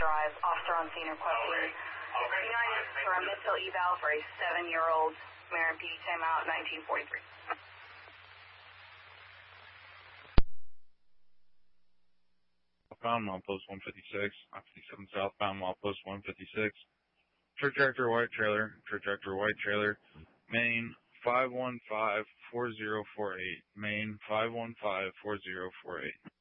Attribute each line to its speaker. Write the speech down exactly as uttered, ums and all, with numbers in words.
Speaker 1: Drive. Officer on scene requesting United for a mental eval for a seven-year-old Marion P D timeout, nineteen forty-three.
Speaker 2: Southbound, milepost one fifty-six, I fifty-seven southbound, milepost one fifty-six. Truck tractor white trailer, truck tractor white trailer, Maine five one five four zero four eight, Maine five one five four zero four eight.